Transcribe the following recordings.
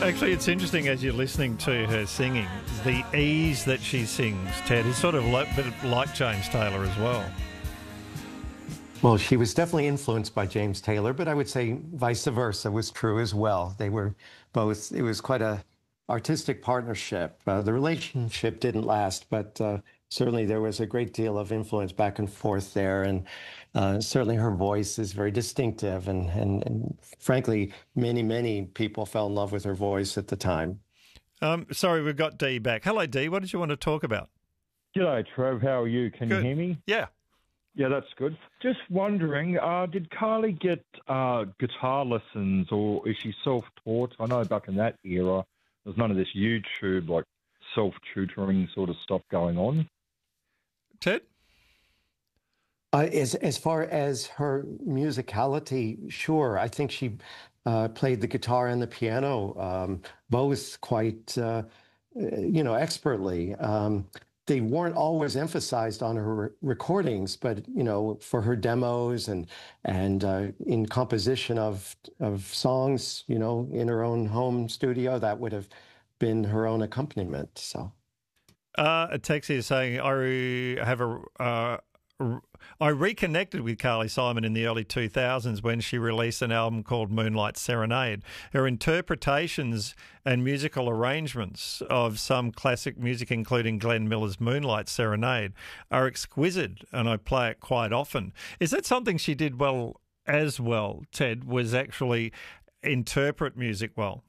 Actually, it's interesting as you're listening to her singing, the ease that she sings, Ted, is sort of a bit like James Taylor as well. Well, she was definitely influenced by James Taylor, but I would say vice versa was true as well. They were both, it was quite a artistic partnership. The relationship didn't last, but certainly there was a great deal of influence back and forth there. And certainly her voice is very distinctive. And frankly, many people fell in love with her voice at the time. Sorry, we've got Dee back. Hello, Dee. What did you want to talk about? G'day, Trev. How are you? Can Good. you hear me? Yeah. Yeah, that's good. Just wondering, did Carly get guitar lessons, or is she self-taught? I know back in that era, there's none of this YouTube, like, self-tutoring sort of stuff going on. Ted? As far as her musicality, sure. I think she played the guitar and the piano both quite, expertly. They weren't always emphasized on her recordings, but for her demos and in composition of songs, in her own home studio, that would have been her own accompaniment. So, a text here saying I reconnected with Carly Simon in the early 2000s when she released an album called Moonlight Serenade. Her interpretations and musical arrangements of some classic music, including Glenn Miller's Moonlight Serenade, are exquisite, and I play it quite often. Is that something she did well as well, Ted, was actually interpret music well?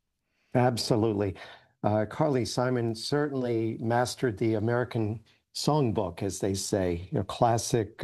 Absolutely. Carly Simon certainly mastered the American songbook, as they say, classic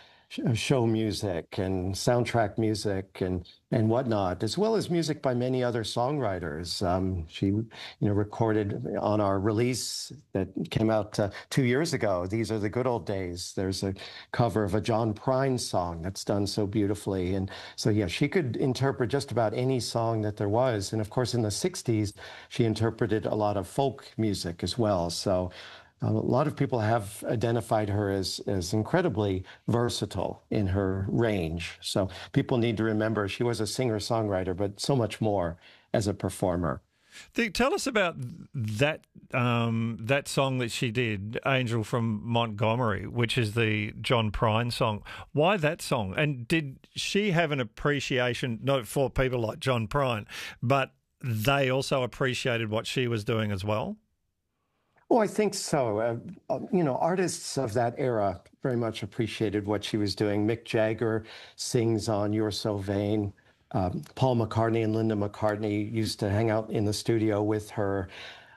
show music and soundtrack music and whatnot, as well as music by many other songwriters. She, recorded on our release that came out 2 years ago, These Are the Good Old Days. There's a cover of a John Prine song that's done so beautifully. And so, yeah, she could interpret just about any song that there was. And of course, in the 60s, she interpreted a lot of folk music as well. So a lot of people have identified her as incredibly versatile in her range. So people need to remember she was a singer-songwriter, but so much more as a performer. Tell us about that that song that she did, Angel from Montgomery, which is the John Prine song. Why that song? And did she have an appreciation, not for people like John Prine, but they also appreciated what she was doing as well? Oh, I think so. Artists of that era very much appreciated what she was doing. Mick Jagger sings on You're So Vain. Paul McCartney and Linda McCartney used to hang out in the studio with her,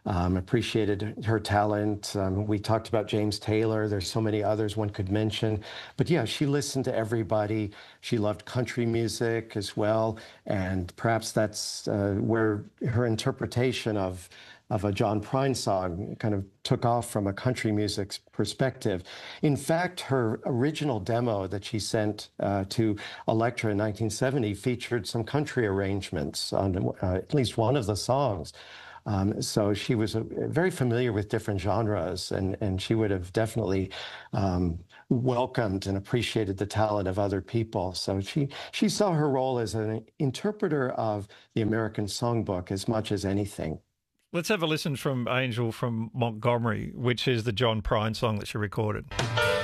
appreciated her talent. We talked about James Taylor. There's so many others one could mention. But yeah, she listened to everybody. She loved country music as well. And perhaps that's where her interpretation of a John Prine song kind of took off from a country music perspective. In fact, her original demo that she sent to Elektra in 1970 featured some country arrangements on at least one of the songs. So she was very familiar with different genres, and she would have definitely welcomed and appreciated the talent of other people. So she saw her role as an interpreter of the American songbook as much as anything. Let's have a listen from Angel from Montgomery, which is the John Prine song that she recorded.